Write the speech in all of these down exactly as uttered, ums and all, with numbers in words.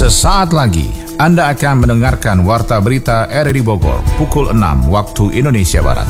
Sesaat lagi Anda akan mendengarkan Warta Berita R R I Bogor pukul enam waktu Indonesia Barat.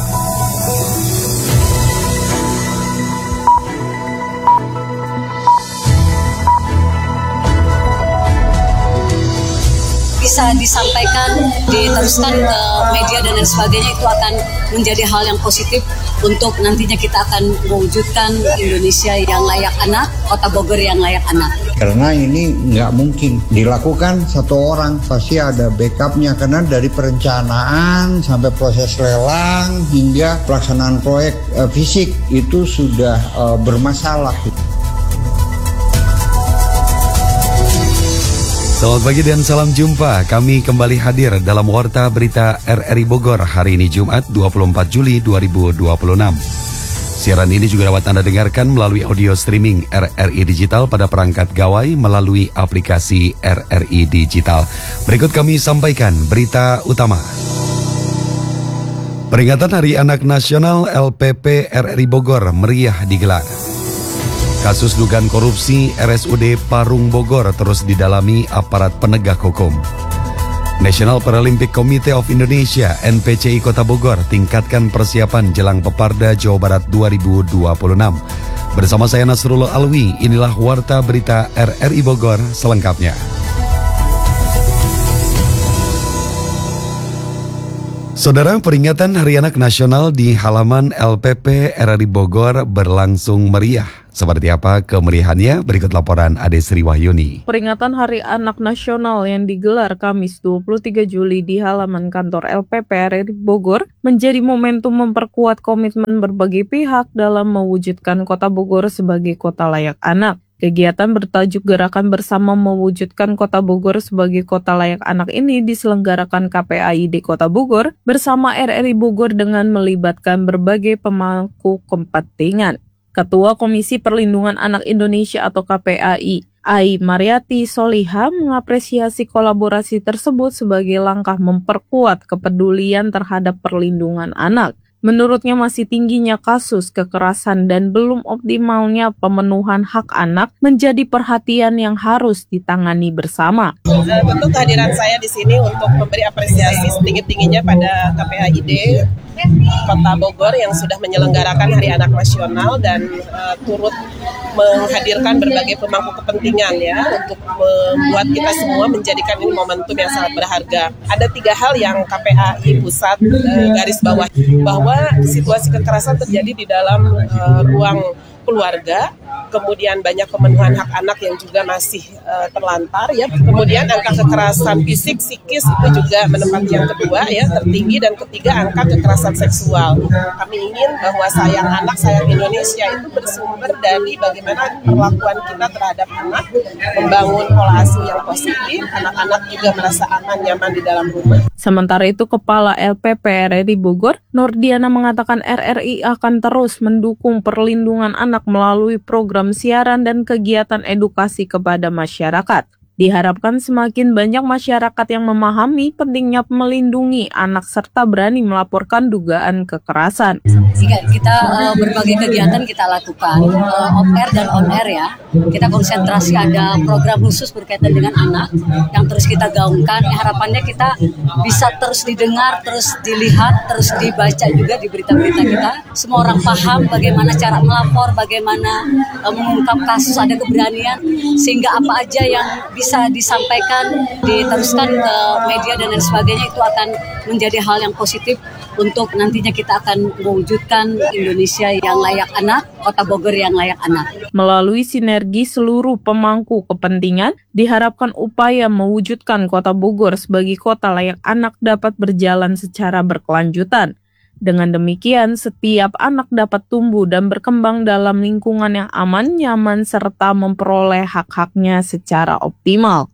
Bisa disampaikan, diteruskan ke media dan lain sebagainya, itu akan menjadi hal yang positif untuk nantinya kita akan mewujudkan Indonesia yang layak anak, Kota Bogor yang layak anak. Karena ini nggak mungkin dilakukan satu orang, pasti ada backupnya, karena dari perencanaan sampai proses lelang hingga pelaksanaan proyek uh, fisik itu sudah uh, bermasalah. Selamat pagi dan salam jumpa. Kami kembali hadir dalam Warta Berita R R I Bogor hari ini Jumat dua puluh empat Juli dua ribu dua puluh enam. Siaran ini juga dapat Anda dengarkan melalui audio streaming R R I Digital pada perangkat gawai melalui aplikasi R R I Digital. Berikut kami sampaikan berita utama. Peringatan Hari Anak Nasional L P P R R I Bogor meriah digelar. Kasus dugaan korupsi R S U D Parung Bogor terus didalami aparat penegak hukum. National Paralympic Committee of Indonesia N P C I Kota Bogor tingkatkan persiapan jelang Peparda Jawa Barat dua ribu dua puluh enam. Bersama saya Nasrullah Alwi, inilah Warta Berita R R I Bogor selengkapnya. Saudara, peringatan Hari Anak Nasional di halaman L P P R R I Bogor berlangsung meriah. Seperti apa kemeriahannya? Berikut laporan Ade Sri Wahyuni. Peringatan Hari Anak Nasional yang digelar Kamis dua puluh tiga Juli di halaman kantor L P P R R I Bogor menjadi momentum memperkuat komitmen berbagai pihak dalam mewujudkan Kota Bogor sebagai kota layak anak. Kegiatan bertajuk Gerakan Bersama Mewujudkan Kota Bogor sebagai Kota Layak Anak ini diselenggarakan K P A I D Kota Bogor bersama R R I Bogor dengan melibatkan berbagai pemangku kepentingan. Ketua Komisi Perlindungan Anak Indonesia atau K P A I, Ai Mariati Soliha, mengapresiasi kolaborasi tersebut sebagai langkah memperkuat kepedulian terhadap perlindungan anak. Menurutnya masih tingginya kasus kekerasan dan belum optimalnya pemenuhan hak anak menjadi perhatian yang harus ditangani bersama. Tentu kehadiran saya di sini untuk memberi apresiasi setinggi-tingginya pada K P A I D Kota Bogor yang sudah menyelenggarakan Hari Anak Nasional dan uh, turut menghadirkan berbagai pemangku kepentingan ya untuk membuat kita semua menjadikan ini momentum yang sangat berharga. Ada tiga hal yang K P A I Pusat uh, garis bawah, bahwa situasi kekerasan terjadi di dalam uh, ruang keluarga, kemudian banyak pemenuhan hak anak yang juga masih uh, terlantar ya. Kemudian angka kekerasan fisik, psikis itu juga menempati yang kedua ya, tertinggi, dan ketiga angka kekerasan seksual. Kami ingin bahwa sayang anak, sayang Indonesia itu bersumber dari bagaimana perlakuan kita terhadap anak, membangun pola asuh yang positif, anak-anak juga merasa aman, nyaman di dalam rumah. Sementara itu, Kepala L P P R R I Bogor, Nordiana, mengatakan R R I akan terus mendukung perlindungan anak melalui program siaran dan kegiatan edukasi kepada masyarakat. Diharapkan semakin banyak masyarakat yang memahami pentingnya melindungi anak serta berani melaporkan dugaan kekerasan. Jika kita uh, berbagai kegiatan kita lakukan, uh, off air dan on air ya, kita konsentrasi ada program khusus berkaitan dengan anak yang terus kita gaungkan. Ya, harapannya kita bisa terus didengar, terus dilihat, terus dibaca juga di berita-berita kita. Semua orang paham bagaimana cara melapor, bagaimana uh, mengungkap kasus, ada keberanian, sehingga apa aja yang bisa disampaikan, diteruskan ke media dan lain sebagainya, itu akan menjadi hal yang positif untuk nantinya kita akan mewujudkan Indonesia yang layak anak, Kota Bogor yang layak anak. Melalui sinergi seluruh pemangku kepentingan, diharapkan upaya mewujudkan Kota Bogor sebagai kota layak anak dapat berjalan secara berkelanjutan. Dengan demikian, setiap anak dapat tumbuh dan berkembang dalam lingkungan yang aman, nyaman, serta memperoleh hak-haknya secara optimal.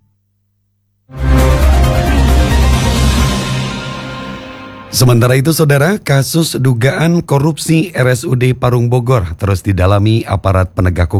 Sementara itu, saudara, kasus dugaan korupsi R S U D Parung Bogor terus didalami aparat penegak hukum.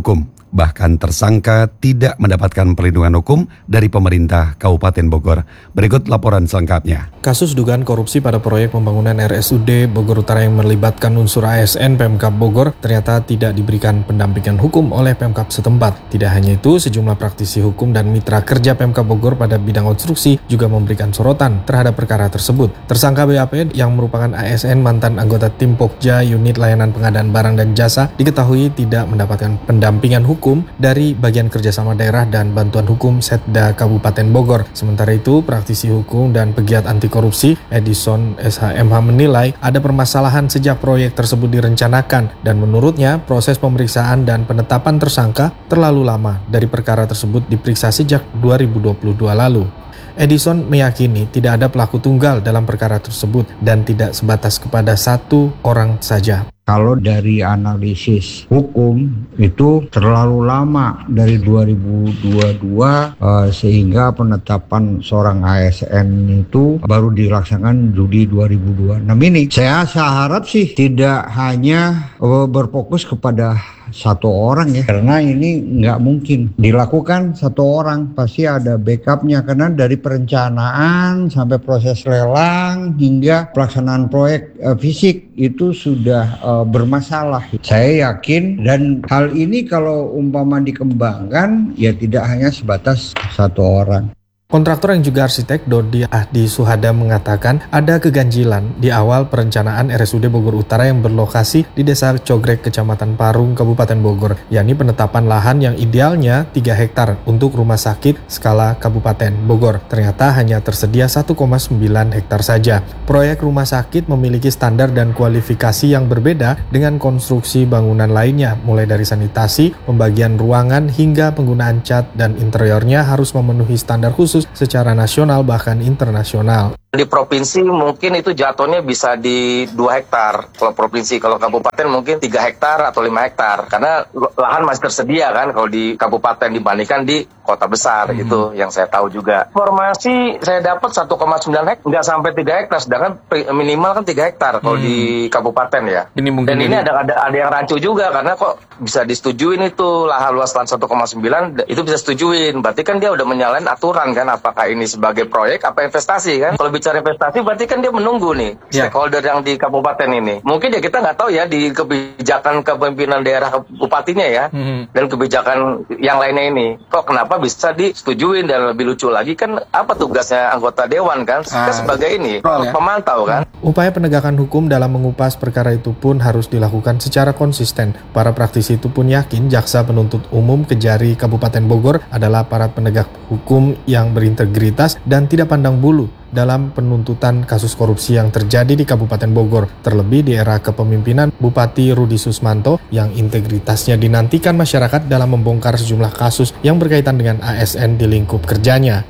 Bahkan tersangka tidak mendapatkan perlindungan hukum dari pemerintah Kabupaten Bogor. Berikut laporan selengkapnya. Kasus dugaan korupsi pada proyek pembangunan R S U D Bogor Utara yang melibatkan unsur A S N Pemkab Bogor ternyata tidak diberikan pendampingan hukum oleh Pemkab setempat. Tidak hanya itu, sejumlah praktisi hukum dan mitra kerja Pemkab Bogor pada bidang konstruksi juga memberikan sorotan terhadap perkara tersebut. Tersangka B A P yang merupakan A S N mantan anggota tim Pokja Unit Layanan Pengadaan Barang dan Jasa diketahui tidak mendapatkan pendampingan hukum Hukum dari Bagian Kerjasama Daerah dan Bantuan Hukum Setda Kabupaten Bogor. Sementara itu, praktisi hukum dan pegiat anti korupsi Edison S H M H menilai ada permasalahan sejak proyek tersebut direncanakan dan menurutnya proses pemeriksaan dan penetapan tersangka terlalu lama dari perkara tersebut diperiksa sejak dua ribu dua puluh dua lalu. Edison meyakini tidak ada pelaku tunggal dalam perkara tersebut dan tidak sebatas kepada satu orang saja. Kalau dari analisis hukum itu terlalu lama dari dua ribu dua puluh dua uh, sehingga penetapan seorang A S N itu baru dilaksanakan Juli dua ribu dua puluh enam ini. Saya, saya harap sih tidak hanya uh, berfokus kepada satu orang ya, karena ini nggak mungkin dilakukan satu orang, pasti ada backupnya karena dari perencanaan sampai proses lelang hingga pelaksanaan proyek uh, fisik itu sudah uh, bermasalah. Saya yakin dan hal ini kalau umpama dikembangkan ya tidak hanya sebatas satu orang. Kontraktor yang juga arsitek Dodi Ahdi Suhada mengatakan ada keganjilan di awal perencanaan R S U D Bogor Utara yang berlokasi di Desa Cogrek, Kecamatan Parung, Kabupaten Bogor, yakni penetapan lahan yang idealnya tiga hektar untuk rumah sakit skala Kabupaten Bogor. Ternyata hanya tersedia satu koma sembilan hektar saja. Proyek rumah sakit memiliki standar dan kualifikasi yang berbeda dengan konstruksi bangunan lainnya, mulai dari sanitasi, pembagian ruangan, hingga penggunaan cat dan interiornya harus memenuhi standar khusus secara nasional bahkan internasional. Di provinsi mungkin itu jatuhnya bisa di dua hektar. Kalau provinsi, kalau kabupaten mungkin tiga hektar atau lima hektar. Karena lahan masih tersedia kan kalau di kabupaten dibandingkan di kota besar, hmm. itu yang saya tahu juga. Informasi saya dapat satu koma sembilan hektar, nggak sampai tiga hektar, sedangkan minimal kan tiga hektar kalau hmm. di kabupaten ya. Ini Dan ini ada, ada ada yang rancu juga, karena kok bisa disetujuin itu lahan luas lahan satu koma sembilan, itu bisa setujuin. Berarti kan dia udah menyalain aturan kan, apakah ini sebagai proyek apa investasi kan. Kalau bicara investasi berarti kan dia menunggu nih ya. Stakeholder yang di kabupaten ini. Mungkin ya kita nggak tahu ya di kebijakan kepemimpinan daerah bupatinya ya, hmm. dan kebijakan yang lainnya ini. Kok kenapa bisa disetujuin, dan lebih lucu lagi kan apa tugasnya anggota dewan kan, ah, sebagai ini ya. Pemantau kan. Upaya penegakan hukum dalam mengupas perkara itu pun harus dilakukan secara konsisten. Para praktisi itu pun yakin jaksa penuntut umum Kejari Kabupaten Bogor adalah aparat penegak hukum yang berintegritas dan tidak pandang bulu dalam penuntutan kasus korupsi yang terjadi di Kabupaten Bogor, terlebih di era kepemimpinan Bupati Rudi Susmanto yang integritasnya dinantikan masyarakat dalam membongkar sejumlah kasus yang berkaitan dengan A S N di lingkup kerjanya.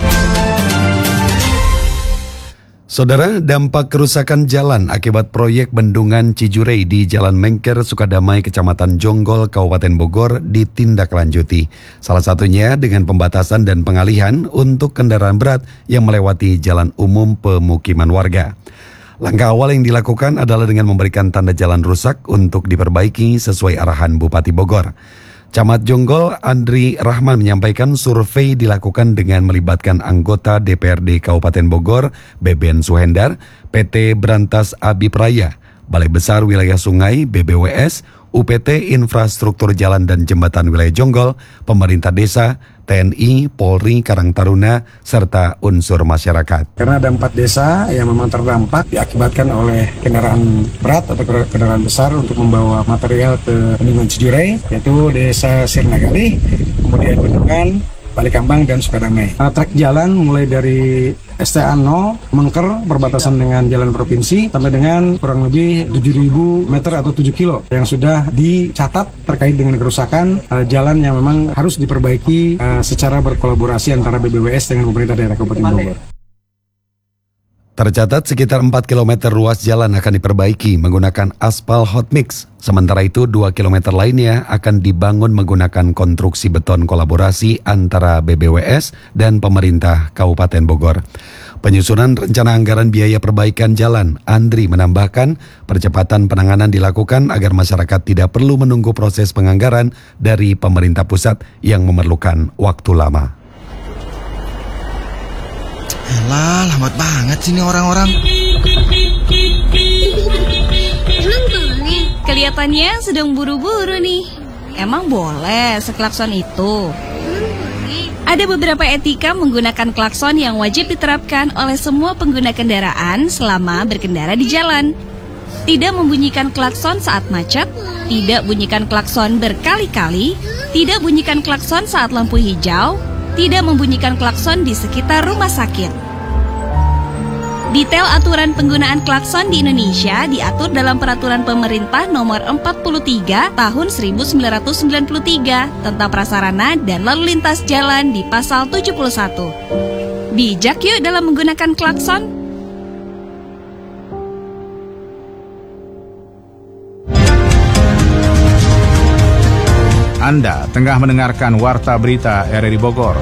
Saudara, dampak kerusakan jalan akibat proyek bendungan Cijurei di Jalan Mengker, Sukadamai, Kecamatan Jonggol, Kabupaten Bogor ditindaklanjuti. Salah satunya dengan pembatasan dan pengalihan untuk kendaraan berat yang melewati jalan umum pemukiman warga. Langkah awal yang dilakukan adalah dengan memberikan tanda jalan rusak untuk diperbaiki sesuai arahan Bupati Bogor. Camat Jonggol Andri Rahman menyampaikan survei dilakukan dengan melibatkan anggota D P R D Kabupaten Bogor, Beben Suhendar, P T Berantas Abipraya, Balai Besar Wilayah Sungai B B W S, U P T Infrastruktur Jalan dan Jembatan Wilayah Jonggol, pemerintah desa, T N I, Polri, Karang Taruna, serta unsur masyarakat. Karena ada empat desa yang memang terdampak diakibatkan oleh kendaraan berat atau kendaraan besar untuk membawa material ke bendungan Cijurei, yaitu Desa Sirnagali, kemudian Bendungan, Balikambang, dan Sukadamai. Uh, trek jalan mulai dari S T A nol, Mengker, perbatasan dengan jalan provinsi, sampai dengan kurang lebih tujuh ribu meter atau tujuh kilo yang sudah dicatat terkait dengan kerusakan uh, jalan yang memang harus diperbaiki uh, secara berkolaborasi antara B B W S dengan pemerintah daerah Kabupaten Bogor. Tercatat sekitar empat kilometer ruas jalan akan diperbaiki menggunakan aspal hot mix. Sementara itu dua kilometer lainnya akan dibangun menggunakan konstruksi beton kolaborasi antara B B W S dan pemerintah Kabupaten Bogor. Penyusunan rencana anggaran biaya perbaikan jalan, Andri menambahkan percepatan penanganan dilakukan agar masyarakat tidak perlu menunggu proses penganggaran dari pemerintah pusat yang memerlukan waktu lama. Alah, lambat banget sih ini orang-orang. Kelihatannya sedang buru-buru nih. Emang boleh seklakson itu? Ada beberapa etika menggunakan klakson yang wajib diterapkan oleh semua pengguna kendaraan selama berkendara di jalan. Tidak membunyikan klakson saat macet, tidak bunyikan klakson berkali-kali, tidak bunyikan klakson saat lampu hijau, tidak membunyikan klakson di sekitar rumah sakit. Detail aturan penggunaan klakson di Indonesia diatur dalam Peraturan Pemerintah Nomor empat puluh tiga Tahun seribu sembilan ratus sembilan puluh tiga tentang prasarana dan lalu lintas jalan di pasal tujuh puluh satu. Bijak yuk dalam menggunakan klakson. Anda tengah mendengarkan Warta Berita R R I Bogor.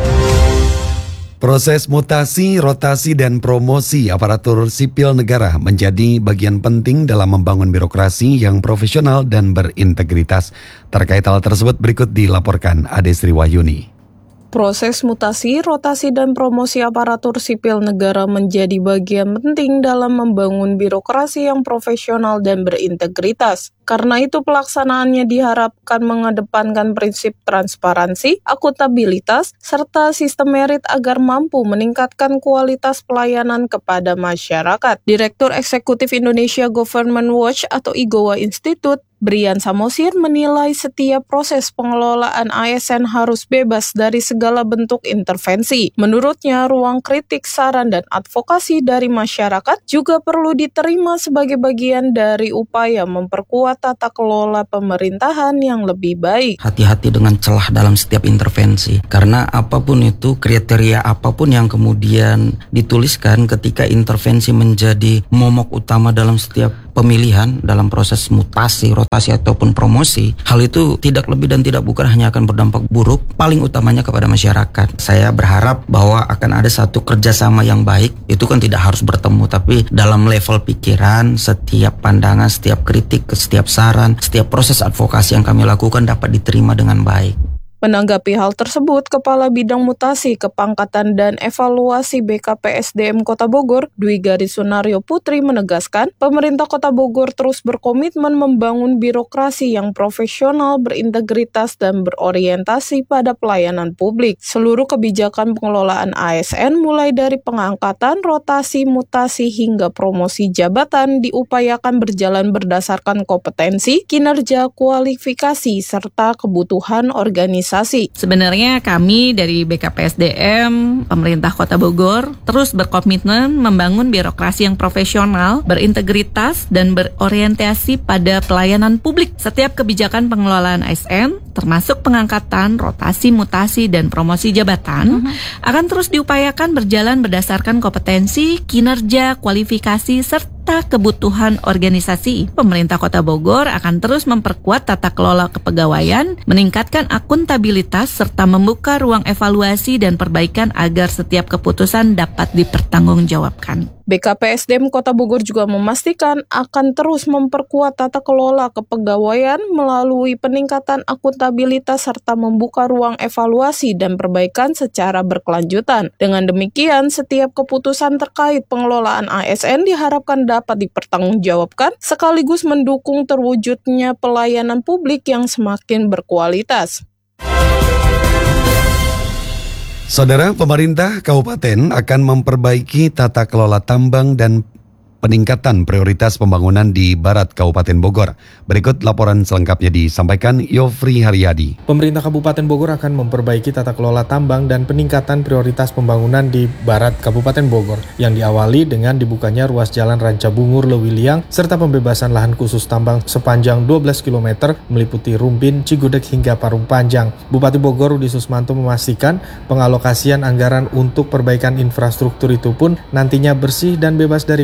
Proses mutasi, rotasi, dan promosi aparatur sipil negara menjadi bagian penting dalam membangun birokrasi yang profesional dan berintegritas. Terkait hal tersebut berikut dilaporkan Ade Sri Wahyuni. Proses mutasi, rotasi, dan promosi aparatur sipil negara menjadi bagian penting dalam membangun birokrasi yang profesional dan berintegritas. Karena itu pelaksanaannya diharapkan mengedepankan prinsip transparansi, akuntabilitas, serta sistem merit agar mampu meningkatkan kualitas pelayanan kepada masyarakat. Direktur Eksekutif Indonesia Government Watch atau I G O W A Institute, Brian Samosir menilai setiap proses pengelolaan A S N harus bebas dari segala bentuk intervensi. Menurutnya, ruang kritik, saran, dan advokasi dari masyarakat juga perlu diterima sebagai bagian dari upaya memperkuat tata kelola pemerintahan yang lebih baik. Hati-hati dengan celah dalam setiap intervensi, karena apapun itu, kriteria apapun yang kemudian dituliskan ketika intervensi menjadi momok utama dalam setiap pemilihan, dalam proses mutasi, rotasi, ataupun promosi, hal itu tidak lebih dan tidak bukan hanya akan berdampak buruk, paling utamanya kepada masyarakat. Saya berharap bahwa akan ada satu kerjasama yang baik, itu kan tidak harus bertemu, tapi dalam level pikiran, setiap pandangan, setiap kritik, setiap saran, setiap proses advokasi yang kami lakukan dapat diterima dengan baik. Menanggapi hal tersebut, Kepala Bidang Mutasi, Kepangkatan, dan Evaluasi B K P S D M Kota Bogor, Dwi Garis Sunaryo Putri menegaskan, pemerintah Kota Bogor terus berkomitmen membangun birokrasi yang profesional, berintegritas, dan berorientasi pada pelayanan publik. Seluruh kebijakan pengelolaan A S N mulai dari pengangkatan, rotasi, mutasi, hingga promosi jabatan diupayakan berjalan berdasarkan kompetensi, kinerja, kualifikasi, serta kebutuhan organisasi. Sebenarnya kami dari B K P S D M, pemerintah Kota Bogor, terus berkomitmen membangun birokrasi yang profesional, berintegritas, dan berorientasi pada pelayanan publik. Setiap kebijakan pengelolaan A S N, termasuk pengangkatan, rotasi, mutasi, dan promosi jabatan, uh-huh. akan terus diupayakan berjalan berdasarkan kompetensi, kinerja, kualifikasi, serta kebutuhan organisasi. Pemerintah Kota Bogor akan terus memperkuat tata kelola kepegawaian, meningkatkan akuntabilitas, serta membuka ruang evaluasi dan perbaikan agar setiap keputusan dapat dipertanggungjawabkan. B K P S D M Kota Bogor juga memastikan akan terus memperkuat tata kelola kepegawaian melalui peningkatan akuntabilitas serta membuka ruang evaluasi dan perbaikan secara berkelanjutan. Dengan demikian, setiap keputusan terkait pengelolaan A S N diharapkan dapat dipertanggungjawabkan sekaligus mendukung terwujudnya pelayanan publik yang semakin berkualitas. Saudara, pemerintah kabupaten akan memperbaiki tata kelola tambang dan peningkatan prioritas pembangunan di Barat Kabupaten Bogor. Berikut laporan selengkapnya disampaikan Yofri Haryadi. Pemerintah Kabupaten Bogor akan memperbaiki tata kelola tambang dan peningkatan prioritas pembangunan di Barat Kabupaten Bogor yang diawali dengan dibukanya ruas jalan Ranca Bungur Lewiliang serta pembebasan lahan khusus tambang sepanjang dua belas kilometer meliputi Rumpin, Cigudeg hingga Parung Panjang. Bupati Bogor Rudi Susmanto memastikan pengalokasian anggaran untuk perbaikan infrastruktur itu pun nantinya bersih dan bebas dari korupsi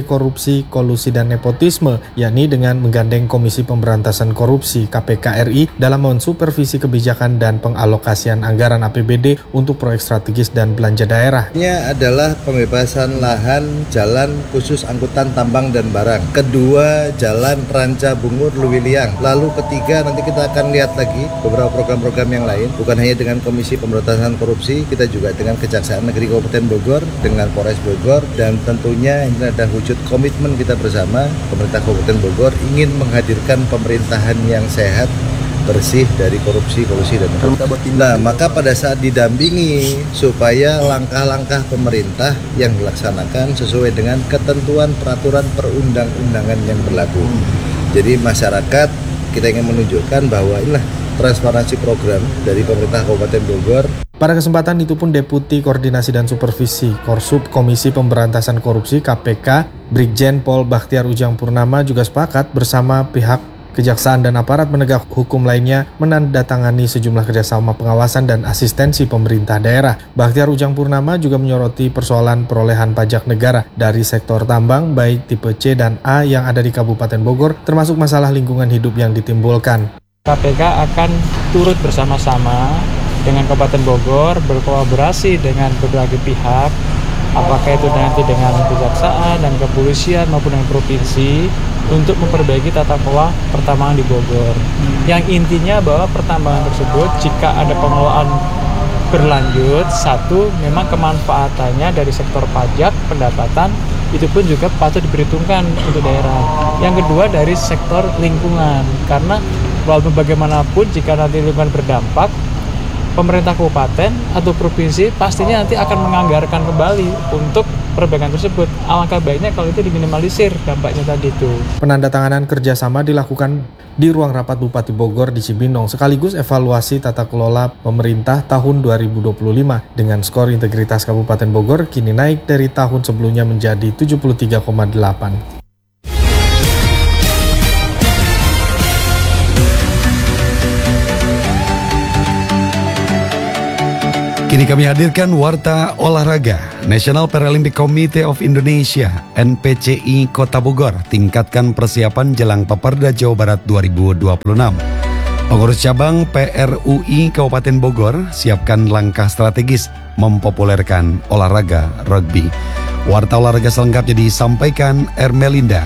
operasi kolusi dan nepotisme, yakni dengan menggandeng Komisi Pemberantasan Korupsi K P K R I dalam mensupervisi kebijakan dan pengalokasian anggaran A P B D untuk proyek strategis dan belanja daerah. Ini adalah pembebasan lahan jalan khusus angkutan tambang dan barang. Kedua, jalan Ranca Bungur Luwiliang. Lalu ketiga, nanti kita akan lihat lagi beberapa program-program yang lain, bukan hanya dengan Komisi Pemberantasan Korupsi, kita juga dengan Kejaksaan Negeri Kabupaten Bogor, dengan Polres Bogor, dan tentunya ini ada wujud komitmen kita bersama pemerintah Kabupaten Bogor ingin menghadirkan pemerintahan yang sehat, bersih dari korupsi, kolusi, dan korupsi. Nah, maka pada saat didampingi supaya langkah-langkah pemerintah yang dilaksanakan sesuai dengan ketentuan peraturan perundang-undangan yang berlaku. Jadi masyarakat kita ingin menunjukkan bahwa inilah transparansi program dari pemerintah Kabupaten Bogor. Pada kesempatan itu pun Deputi Koordinasi dan Supervisi Korsub Komisi Pemberantasan Korupsi K P K, Brigjen Pol Bakhtiar Ujang Purnama juga sepakat bersama pihak Kejaksaan dan aparat penegak hukum lainnya menandatangani sejumlah kerjasama pengawasan dan asistensi pemerintah daerah. Bakhtiar Ujang Purnama juga menyoroti persoalan perolehan pajak negara dari sektor tambang baik tipe C dan A yang ada di Kabupaten Bogor, termasuk masalah lingkungan hidup yang ditimbulkan. K P K akan turut bersama-sama dengan Kabupaten Bogor berkolaborasi dengan berbagai pihak, apakah itu nanti dengan kejaksaan dan kepolisian maupun dengan provinsi, untuk memperbaiki tata kelola pertambangan di Bogor. Yang intinya bahwa pertambangan tersebut jika ada pengelolaan berlanjut, satu memang kemanfaatannya dari sektor pajak, pendapatan, itu pun juga patut diperhitungkan untuk daerah. Yang kedua dari sektor lingkungan, karena walaupun bagaimanapun jika nanti lingkungan berdampak, pemerintah kabupaten atau provinsi pastinya nanti akan menganggarkan kembali untuk perbaikan tersebut. Alangkah baiknya kalau itu diminimalisir dampaknya tadi itu. Penandatanganan kerjasama dilakukan di ruang rapat Bupati Bogor di Cibinong, sekaligus evaluasi tata kelola pemerintah tahun dua ribu dua puluh lima dengan skor integritas Kabupaten Bogor kini naik dari tahun sebelumnya menjadi tujuh puluh tiga koma delapan. Kini kami hadirkan Warta Olahraga. National Paralympic Committee of Indonesia N P C I Kota Bogor tingkatkan persiapan jelang Peparda Jawa Barat dua ribu dua puluh enam. Pengurus cabang P R U I Kabupaten Bogor siapkan langkah strategis mempopulerkan olahraga rugby. Warta Olahraga selengkapnya disampaikan Ermelinda.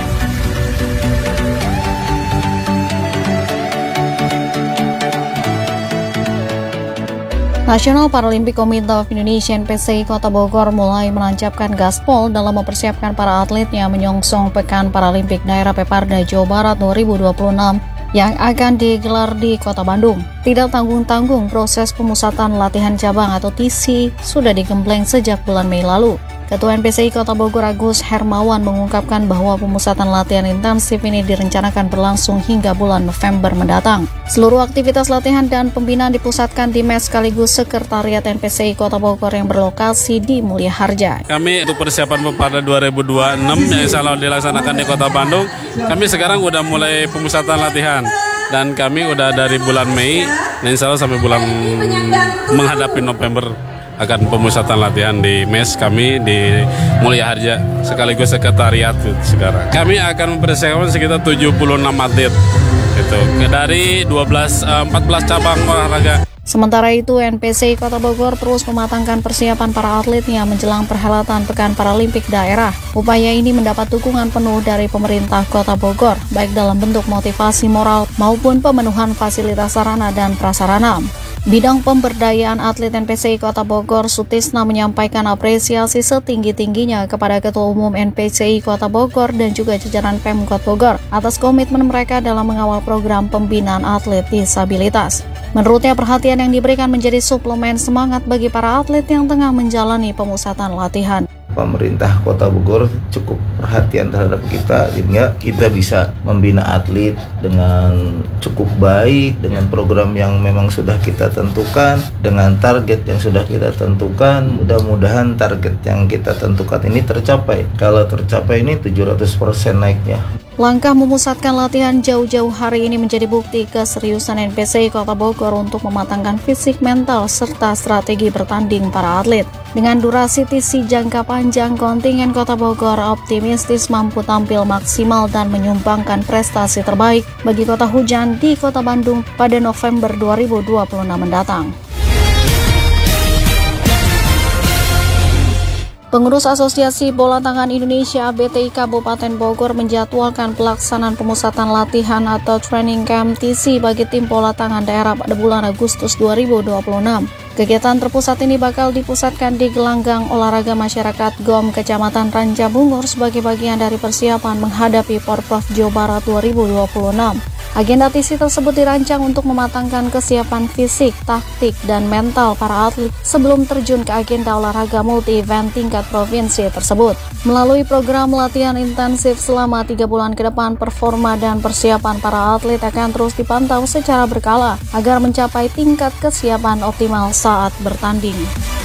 National Paralympic Committee of Indonesia N P C I Kota Bogor mulai menancapkan gaspol dalam mempersiapkan para atletnya menyongsong Pekan Paralimpik Daerah Peparda Jawa Barat dua ribu dua puluh enam yang akan digelar di Kota Bandung. Tidak tanggung-tanggung, proses pemusatan latihan cabang atau T C sudah digembleng sejak bulan Mei lalu. Ketua N P C I Kota Bogor Agus Hermawan mengungkapkan bahwa pemusatan latihan intensif ini direncanakan berlangsung hingga bulan November mendatang. Seluruh aktivitas latihan dan pembinaan dipusatkan di M E S sekaligus Sekretariat N P C I Kota Bogor yang berlokasi di Mulia Harja. Kami untuk persiapan Peparda dua ribu dua puluh enam yang insya Allah dilaksanakan di Kota Bandung, kami sekarang udah mulai pemusatan latihan. Dan kami udah dari bulan Mei, dan insya Allah sampai bulan menghadapi November akan pemusatan latihan di M E S kami di Mulia Harja sekaligus sekretariat sekarang. Kami akan mempersiapkan sekitar tujuh puluh enam atlet itu dari dua belas empat belas cabang olahraga. Sementara itu, N P C I Kota Bogor terus mematangkan persiapan para atletnya menjelang perhelatan Pekan Paralimpik Daerah. Upaya ini mendapat dukungan penuh dari pemerintah Kota Bogor, baik dalam bentuk motivasi moral maupun pemenuhan fasilitas sarana dan prasarana. Bidang Pemberdayaan Atlet N P C I Kota Bogor, Sutisna, menyampaikan apresiasi setinggi-tingginya kepada Ketua Umum N P C I Kota Bogor dan juga jajaran Pemkot Bogor atas komitmen mereka dalam mengawal program pembinaan atlet disabilitas. Menurutnya, perhatian yang diberikan menjadi suplemen semangat bagi para atlet yang tengah menjalani pemusatan latihan. Pemerintah Kota Bogor cukup perhatian terhadap kita, sehingga kita bisa membina atlet dengan cukup baik, dengan program yang memang sudah kita tentukan, dengan target yang sudah kita tentukan. Mudah-mudahan target yang kita tentukan ini tercapai. Kalau tercapai ini tujuh ratus persen naiknya. Langkah memusatkan latihan jauh-jauh hari ini menjadi bukti keseriusan N P C I Kota Bogor untuk mematangkan fisik, mental, serta strategi bertanding para atlet. Dengan durasi T C jangka panjang, kontingen Kota Bogor optimistis mampu tampil maksimal dan menyumbangkan prestasi terbaik bagi Kota Hujan di Kota Bandung pada November dua ribu dua puluh enam mendatang. Pengurus Asosiasi Bola Tangan Indonesia A B T I Kabupaten Bogor menjadwalkan pelaksanaan pemusatan latihan atau training camp T C bagi tim bola tangan daerah pada bulan Agustus dua ribu dua puluh enam. Kegiatan terpusat ini bakal dipusatkan di Gelanggang Olahraga Masyarakat G O M Kecamatan Ranca Bungur sebagai bagian dari persiapan menghadapi Porprov Jawa Barat dua ribu dua puluh enam. Agenda T C tersebut dirancang untuk mematangkan kesiapan fisik, taktik, dan mental para atlet sebelum terjun ke agenda olahraga multi-event tingkat provinsi tersebut. Melalui program latihan intensif selama tiga bulan ke depan, performa dan persiapan para atlet akan terus dipantau secara berkala agar mencapai tingkat kesiapan optimal saat bertanding.